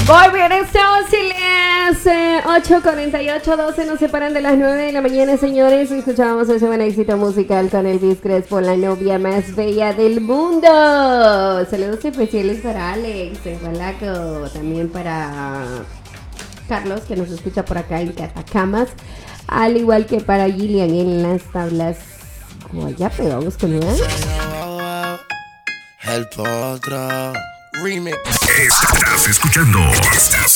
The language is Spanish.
Muy bien, estamos en las 8:48, 12 nos separan de las 9 de la mañana, señores. Escuchábamos ese buen éxito musical con Elvis Crespo, la novia más bella del mundo. Saludos especiales para Alex, el Balaco, también para Carlos, que nos escucha por acá en Catacamas, al igual que para Gillian en las tablas. Ya pegamos con una. El potro remix. Estás escuchando